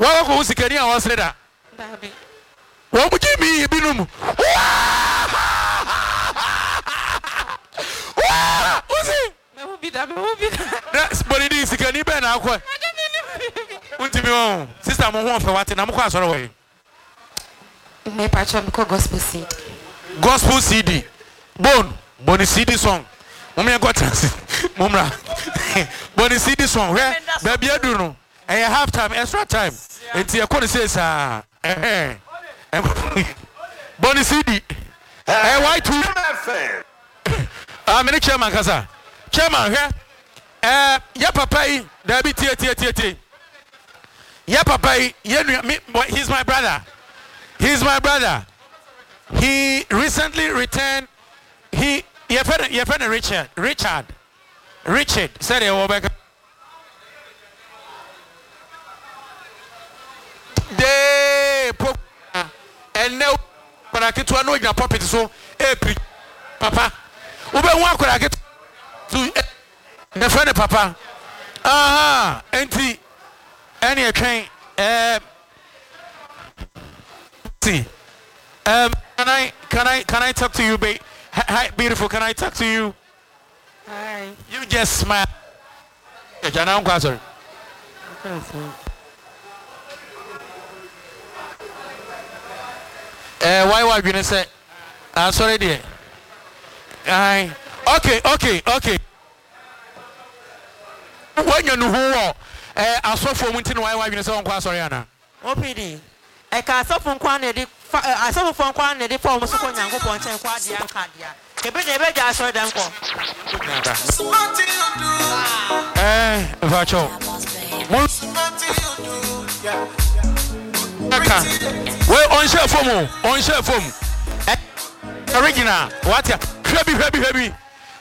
Wa ko sikani a wasre da. Dabi. Wa mu jimi binum. Usi. Me wo bi da. That's body di sikani be na akwa. Untimi won. Sister mo ho fe wate na mo kwa asoro we. Me pacha me ko gospel seed. Gospel CD. Boni CD song. Mommy got Mumra. Boni CD song. Baby adu no. Eh half time, extra time. Enti e ko say sa Boni CD. Why two? Many chairman kasa. Chairman ya papa yi da bi tie. Ya papa yi he's my brother. He's my brother. He recently returned. Your friend Richard said he was back. And now when I get to know your puppet so papa. Ube wa when I get to the friend papa. Any train see. Can I talk to you, babe? Hi, beautiful. Can I talk to you? Hi. You just smile. Sorry. Why you gonna say? Sorry, dear. Hi. Okay. When you know who I saw for winter, why you gonna say sorry, Anna? OPD. I can't stop from quantity. I saw from quantity for almost 1 year. Go and check what the Ancadia. The baby just saw them go. Virtual. Well, on share form. Original. What ya? Heavy.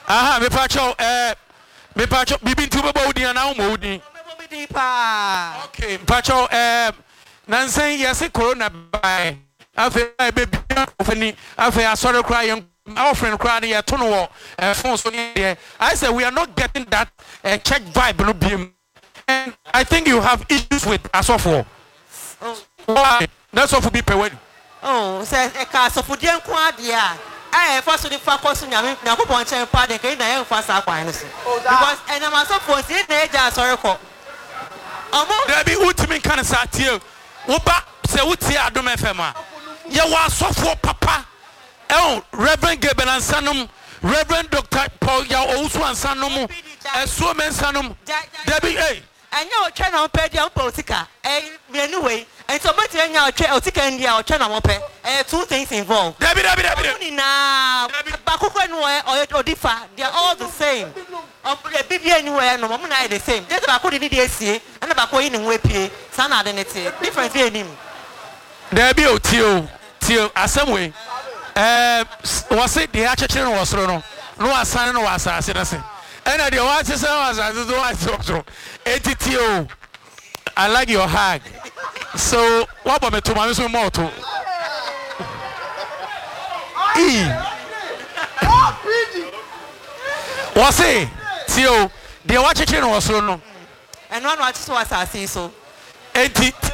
Me pacho. Bibi tuba body and now moody. Okay, pacho. Nansen yes corona by afi baby ofani afi asoro cry our friend cry ya tono phone so there. I said we are not getting that check vibe no beam. And I think you have issues with Asofo. Why? That's all for be paid. Oh, say e ka Asofo die nko adia. I first the focus nyame na ko ponche pa de kai na e fa sa kwan no so. Because and am Asofo see na eja asoro ko. Omo there be ultimate kind of satie. Oba se uti Adom FM a ye wa Asofo papa Reverend Gabriel Ansanum, Reverend Dr. Paul ya also Ansanum, so men sanum Debbie and you try on pay the politica anyway and so much in your chair or ticket in your channel two things involved Debbie now Bakuko or differ they are all the same baby anywhere no mama the same just about could need see and about going in way pay son identity difference in him Debbie Tio asem way was it the actual was no assign no assassin and the one say was ATTO. I like your hag. So what about me to my so moto? Was it Tio? The watch was no. And one watch was I see so.